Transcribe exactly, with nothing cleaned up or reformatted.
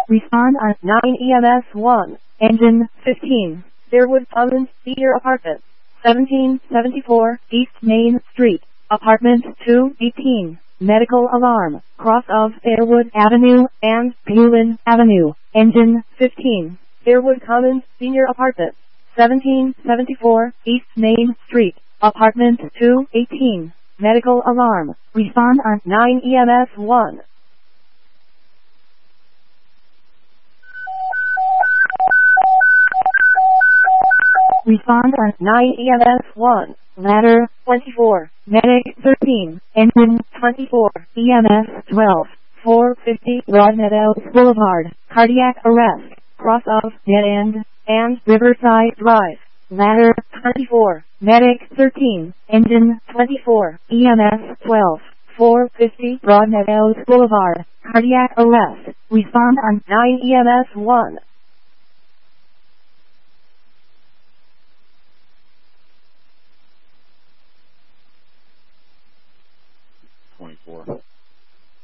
Respond on nine E M S one. Engine fifteen. Fairwood Commons Senior Apartment. seventeen seventy-four East Main Street. Apartment two eighteen. Medical alarm. Cross of Fairwood Avenue and Bulin Avenue. Engine fifteen. Fairwood Commons Senior Apartment. seventeen seventy-four East Main Street. Apartment two eighteen. Medical alarm. Respond on nine E M S one. Respond on nine E M S one. Ladder twenty-four. Medic thirteen. Engine twenty-four. E M S twelve. four fifty Broadmeadows Boulevard. Cardiac arrest. Cross of Dead End and Riverside Drive. Ladder twenty-four. Medic thirteen. Engine twenty-four. E M S twelve. four fifty Broadmeadows Boulevard. Cardiac arrest. Respond on nine E M S one. twenty-four.